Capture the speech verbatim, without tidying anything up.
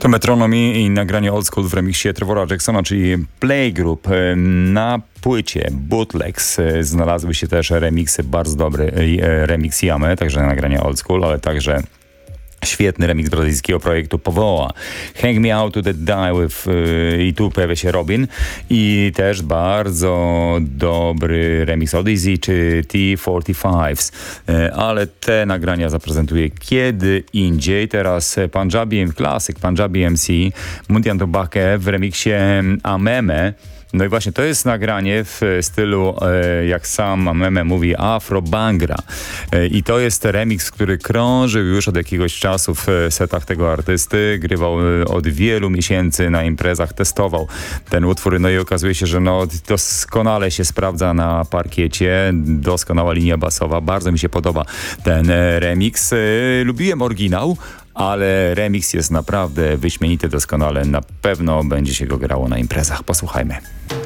To Metronomy i nagranie Old School w remiksie Trevora Jacksona, czyli Playgroup. Na płycie Bootlegs znalazły się też remiksy, bardzo dobry remix Yamy, także nagranie Old School, ale także świetny remix brazylijskiego projektu Powoła. Hang Me Out to the Die with, yy, i tu pojawia się Robin i też bardzo dobry remix Odyssey czy T czterdzieści pięć, yy, ale te nagrania zaprezentuję kiedy indziej. Teraz Punjabi Classic, Punjabi M C, Mundian Tobacco w remiksie Ameme. No i właśnie to jest nagranie w stylu, e, jak sam Ameme mówi, Afro Bangra. E, I to jest remix, który krążył już od jakiegoś czasu w setach tego artysty. Grywał e, od wielu miesięcy na imprezach, testował ten utwór. No i okazuje się, że no, doskonale się sprawdza na parkiecie. Doskonała linia basowa. Bardzo mi się podoba ten e, remix. E, lubiłem oryginał, ale remix jest naprawdę wyśmienity, doskonale. Na pewno będzie się go grało na imprezach. Posłuchajmy.